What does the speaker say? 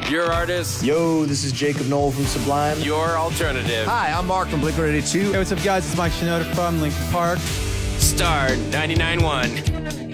Your artist. Yo, this is Jacob Knoll from Sublime. Your alternative. Hi, I'm Mark from Blink-182. Hey, what's up, guys? It's Mike Shinoda from Linkin Park. Star 99.1.